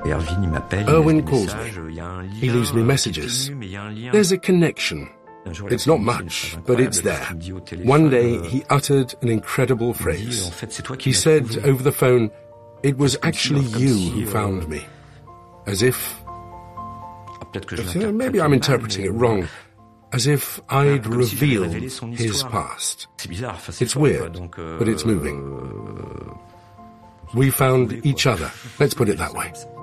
Erwin calls me. He leaves me messages. There's a connection. It's not much, but it's there. One day he uttered an incredible phrase. He said over the phone, "It was actually you who found me." As if... maybe I'm interpreting it wrong. As if I'd revealed his past. It's weird, but it's moving. We found each other. Let's put it that way.